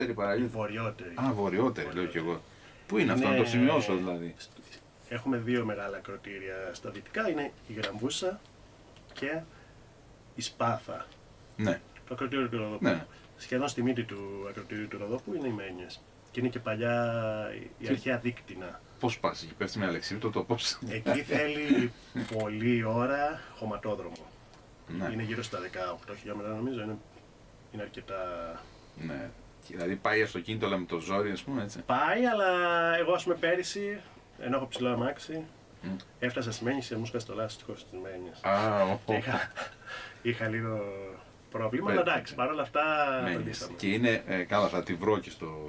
παραλία. Βορειότερη. Α, βορειότερη, λέω κι εγώ. Πού είναι αυτό, να το σημειώσω δηλαδή. Έχουμε δύο μεγάλα ακροτήρια στα δυτικά, είναι η Γραμβούσα και η Σπάθα. Ναι. Το ακροτήριο του Ροδόπου. Ναι. Σχεδόν στη μύτη του ακροτηρίου του Ροδόπου είναι οι Μένιες. Και είναι και παλιά η αρχαία δίκτυνα. Πώς πας εκεί, πέφτει με αλεξίπτωτο, πώς. Εκεί θέλει πολλή ώρα χωματόδρομο. Ναι. Είναι γύρω στα 18 χιλιόμετρα νομίζω, είναι αρκετά... Ναι. Δηλαδή πάει αυτοκίνητο αλλά με το ζόρι, ας πούμε, έτσι. Πάει, αλλά εγώ ας πούμε πέρυσι, ενώ έχω ψηλό αμάξι, έφτασα στη Μένιες και μου σκάσε το λάστιχο στις Μένιες. Είχα λίγο πρόβλημα, αλλά εντάξει, παρόλα αυτά φροντίσαμε. Και είναι, καλά, θα τη βρω και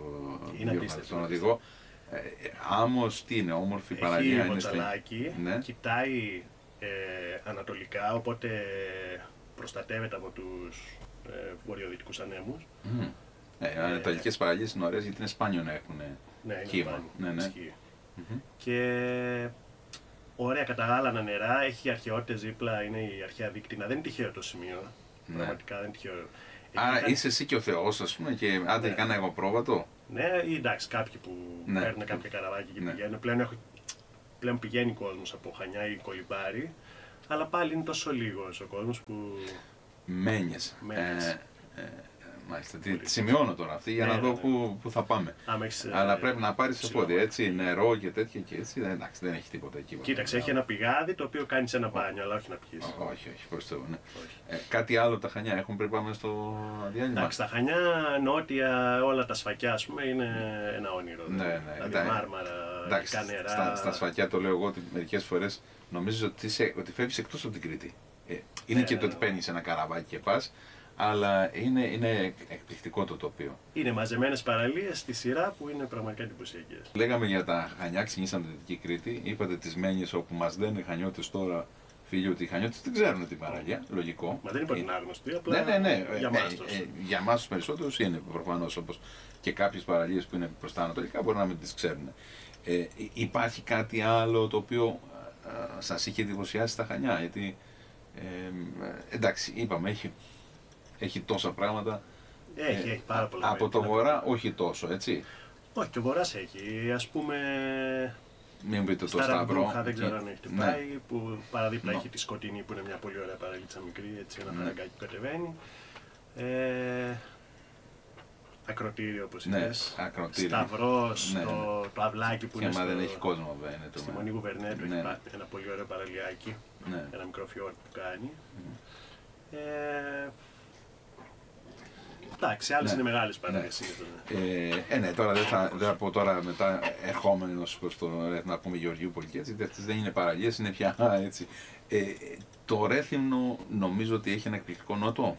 στον οδηγό. Άμμος, τι είναι, όμορφη παραλία. Έχει βοτσαλάκι, ναι. Κοιτάει ανατολικά, οπότε προστατεύεται από τους βορειοδυτικούς ανέμους. Οι ανατολικές παραλίες είναι ωραίες γιατί είναι σπάνιο να έχουν κύμα. Ναι. Και ωραία καταγάλανα νερά, έχει αρχαιότητες δίπλα, είναι η αρχαία δίκτυνα, δεν είναι τυχαίο το σημείο. Πραγματικά δεν είναι τυχαίο. Άρα είσαι εσύ και ο Θεός, ας πούμε, και άντε κάνα εγώ πρόβατο. Ναι, ή εντάξει, κάποιοι που παίρνουν κάποια καραβάκια και πηγαίνουν. Πλέον πηγαίνει κόσμος από Χανιά ή Κολυμπάρι, αλλά πάλι είναι τόσο λίγος ο κόσμος που... Μένιες. Μάλιστα, τη σημειώνω τώρα αυτή για να δω πού θα πάμε. Αλλά πρέπει να πάρεις εφόδια, έτσι, νερό και τέτοια και έτσι. Εντάξει, δεν έχει τίποτα εκεί. Κοίταξε, έχει ένα πηγάδι το οποίο κάνει ένα μπάνιο, αλλά όχι να πιείς. Όχι, προς Θεού, ναι. Κάτι άλλο τα Χανιά έχουν πριν πάμε στο διάλειμμα. Εντάξει, τα Χανιά, νότια, όλα τα σφακιά, ας πούμε, είναι ένα όνειρο. Ναι. Δηλαδή Μάρμαρα, γλυκά νερά. Στα σφακιά το λέω εγώ ότι μερικές φορές νομίζω ότι φεύγεις εκτός από την Κρήτη. Είναι και το ότι παίρνεις ένα καραβάκι και πας. Αλλά είναι εκπληκτικό το τοπίο. Είναι μαζεμένες παραλίες στη σειρά που είναι πραγματικά εντυπωσιακές. Λέγαμε για τα Χανιά, ξεκινήσαμε τη Δυτική Κρήτη. Είπατε τις Μένιες όπου μας λένε οι Χανιώτες τώρα, φίλοι, ότι οι Χανιώτες δεν ξέρουν την παραλία. Λογικό. Μα δεν είπα την άγνωστη, απλά ναι. Για εμάς τους περισσότερους είναι προφανώς, όπως και κάποιες παραλίες που είναι προς τα ανατολικά μπορεί να μην τις ξέρουν. Υπάρχει κάτι άλλο το οποίο σας είχε εντυπωσιάσει στα Χανιά? Γιατί εντάξει, είπαμε, έχει τόσα πράγματα. Έχει πάρα πολλά. Από το βορρά όχι τόσο, έτσι. Όχι, και ο βορράς έχει, ας πούμε... Μην πείτε το Σταυρό. Δεν ξέρω αν έχετε πάει, που παραδίπλα έχει τη Σκοτεινή που είναι μια πολύ ωραία παραλίτσα μικρή, έτσι, ένα φραγκάκι που κατεβαίνει. Ακροτήριο, όπως είπες. Σταυρός, το αυλάκι που είναι δεν έχει κόσμο, στη Μονή Γουβερνέτου, έχει ένα πολύ ωραίο παραλιάκι, ένα μικρό φιόρτ που κάνει. Εντάξει, άλλες είναι μεγάλες παραλίες. Ναι, τώρα δεν θα πω τώρα μετά ερχόμενος προς το να πούμε Γεωργιούπολη και έτσι, αυτές δεν είναι παραλίες, είναι πια έτσι. Το Ρέθυμνο νομίζω ότι έχει ένα εκπληκτικό νότο.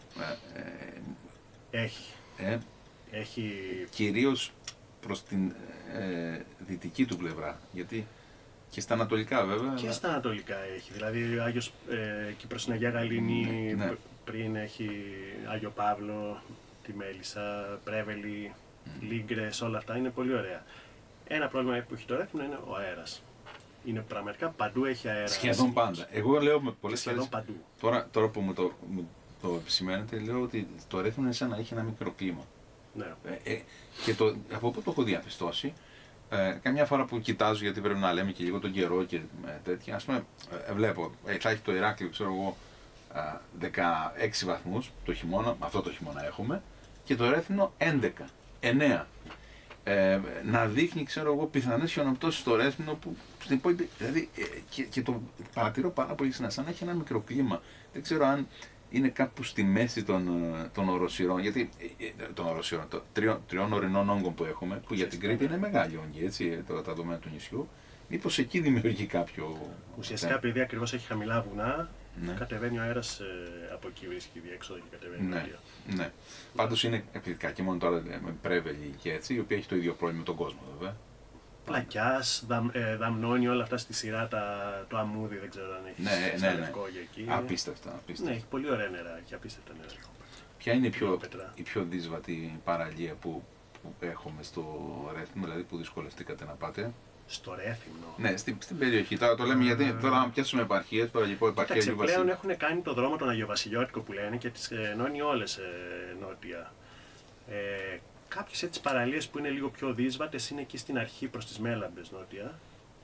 Έχει. Κυρίως προς την δυτική του πλευρά, γιατί και στα ανατολικά βέβαια. Και στα ανατολικά έχει, δηλαδή Άγιος, εκεί προς την Αγία Γαλήνη, πριν έχει Άγιο Παύλο, τη Μέλισσα, Πρέβελη, Λίγκρες, όλα αυτά είναι πολύ ωραία. Ένα πρόβλημα που έχει το Ρέθυμνο είναι ο αέρας. Είναι πραγματικά παντού έχει αέρα. Σχεδόν πάντα. Εγώ λέω με πολλές φορές. Παντού. Τώρα που μου το επισημαίνετε, λέω ότι το Ρέθυμνο είναι σαν να έχει ένα μικροκλίμα. Ναι. Και από πού το έχω διαπιστώσει, καμιά φορά που κοιτάζω, γιατί πρέπει να λέμε και λίγο τον καιρό και τέτοια, ας πούμε, βλέπω, θα έχει το Ηράκλειο, ξέρω εγώ, 16 βαθμούς το χειμώνα, αυτό το χειμώνα έχουμε, και το Ρέθυμνο 11, 9. Να δείχνει, ξέρω εγώ, πιθανές χιονοπτώσεις στο Ρέθυμνο που στην υπόλοιπη, δηλαδή, και το παρατηρώ πάρα πολύ συχνά, σαν να έχει ένα μικροκλίμα. Δεν ξέρω αν είναι κάπου στη μέση των οροσειρών, γιατί τριών ορεινών όγκων που έχουμε, που για την Κρήτη είναι μεγάλη όγκη, έτσι, τα δομένα του νησιού, μήπως εκεί δημιουργεί κάποιο... Ουσιαστικά, επειδή ακριβώς έχει χαμηλά βουνά, κατεβαίνει ο αέρας από εκεί, βρίσκει διέξοδο και κατεβαίνει. Ναι. Πάντως είναι εκπληκτικά, και μόνο τώρα με Πρέβελη και έτσι, η οποία έχει το ίδιο πρόβλημα με τον κόσμο, βέβαια. Πλακιάς, Δαμνώνει, όλα αυτά στη σειρά, το αμμούδι, δεν ξέρω αν έχει λευκό για εκεί. Απίστευτα. Ναι, έχει πολύ ωραία νερά, έχει απίστευτα νερά. Ποια είναι η πιο δύσβατη παραλία που έχουμε στο Ρέθυμνο, δηλαδή που δυσκολευτήκατε να πάτε? Στο Ρέθυμνο. Ναι, στην περιοχή. Τώρα το λέμε γιατί τώρα να πιάσουμε επαρχίες, τώρα λοιπόν επαρχία Αγίου Βασιλείου. Πλέον έχουν κάνει το δρόμο τον Αγιοβασιλιώτικο που λένε και τις ενώνει όλες νότια. κάποιες έτσι παραλίες που είναι λίγο πιο δύσβατες είναι εκεί στην αρχή προς τις Μέλαμπες νότια.